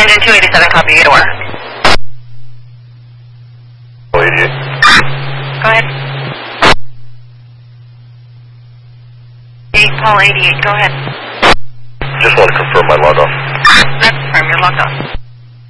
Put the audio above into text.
Engine 287, copy, you where? 88. Go ahead. Paul 88, go ahead. Just want to confirm my log off. That's confirmed, you're logged off.